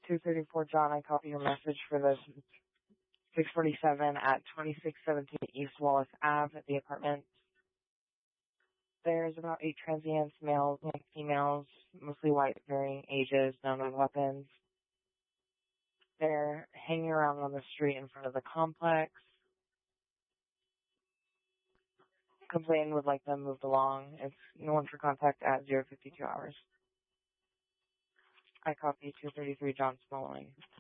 234 John, I copy your message for the 647 at 2617 East Wallace Ave at the apartment. There's about 8 transients, males and females, mostly white, varying ages, none with weapons. They're hanging around on the street in front of the complex. Complainant would like them moved along. It's no one for contact at 052 hours. I copy 233 John Smallwing.